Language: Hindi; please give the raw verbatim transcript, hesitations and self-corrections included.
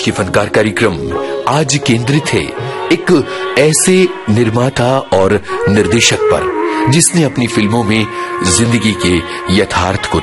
की फनकार कार्यक्रम आज केंद्रित है एक ऐसे निर्माता और निर्देशक पर जिसने अपनी फिल्मों में जिंदगी के यथार्थ को